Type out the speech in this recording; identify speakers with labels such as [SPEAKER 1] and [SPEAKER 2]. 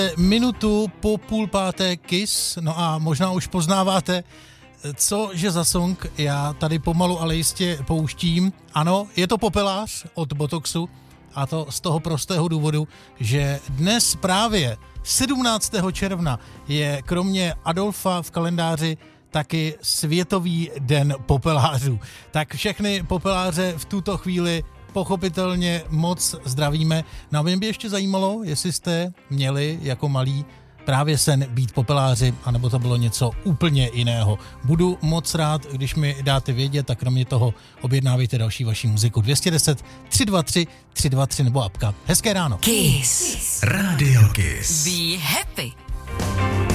[SPEAKER 1] Minutu po 4:30 Kiss, no a možná už poznáváte, cože za song já tady pomalu, ale jistě pouštím. Ano, je to Popelář od Botoxu a to z toho prostého důvodu, že dnes právě 17. června je kromě Adolfa v kalendáři taky Světový den popelářů. Tak všechny popeláře v tuto chvíli pochopitelně moc zdravíme. No a mě by ještě zajímalo, jestli jste měli jako malí právě sen být popeláři, anebo to bylo něco úplně jiného. Budu moc rád, když mi dáte vědět, a kromě toho objednávejte další vaši muziku. 210 323 323 nebo apka. Hezké ráno.
[SPEAKER 2] Kiss.
[SPEAKER 3] Radio Kiss.
[SPEAKER 2] Be happy.